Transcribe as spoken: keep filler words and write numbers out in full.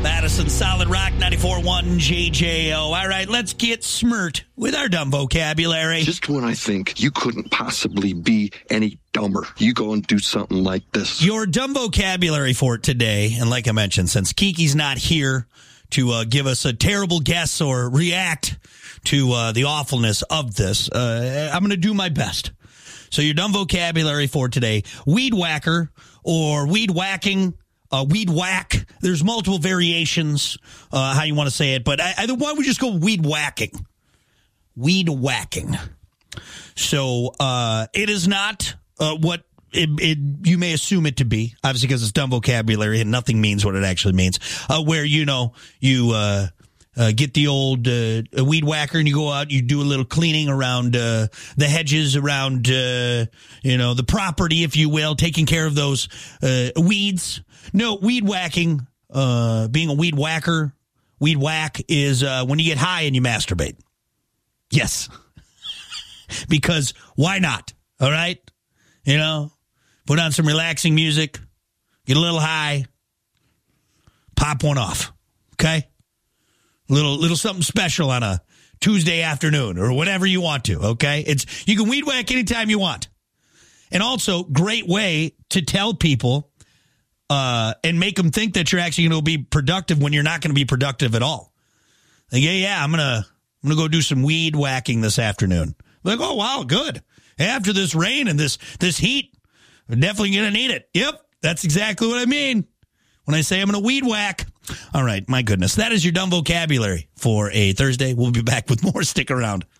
Madison Solid Rock ninety-four point one J J O. All right, let's get smirt with our dumb vocabulary. Just when I think you couldn't possibly be any dumber, you go and do something like this. Your dumb vocabulary for today, and like I mentioned, since Kiki's not here to uh, give us a terrible guess or react to uh, the awfulness of this, uh, I'm going to do my best. So your dumb vocabulary for today, weed whacker or weed whacking, uh, weed whack. There's multiple variations, uh, how you want to say it, but I, I, why don't we just go weed whacking? Weed whacking. So uh, it is not uh, what it, it you may assume it to be, obviously because it's dumb vocabulary and nothing means what it actually means, uh, where, you know, you... Uh, Uh, get the old uh, weed whacker and you go out, you do a little cleaning around uh, the hedges, around, uh, you know, the property, if you will, taking care of those uh, weeds. No, weed whacking, uh, being a weed whacker, weed whack is uh, when you get high and you masturbate. Yes. Because why not? All right? You know, put on some relaxing music, get a little high, pop one off. Okay? Little little something special on a Tuesday afternoon or whatever you want to, okay? It's you can weed whack anytime you want. And also, great way to tell people uh, and make them think that you're actually going to be productive when you're not going to be productive at all. Like, yeah, yeah, I'm going to I'm gonna go do some weed whacking this afternoon. Like, oh, wow, good. After this rain and this, this heat, we're definitely going to need it. Yep, that's exactly what I mean when I say I'm going to weed whack. All right, my goodness. That is your dumb vocabulary for a Thursday. We'll be back with more. Stick around.